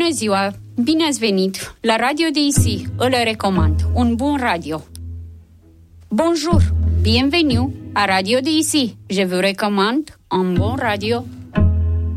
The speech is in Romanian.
Bună ziua! Bine ați venit la Radio DIC, îl recomand, un bun radio. Bonjour! Bienvenue à Radio DIC, je vous recommande un bon radio.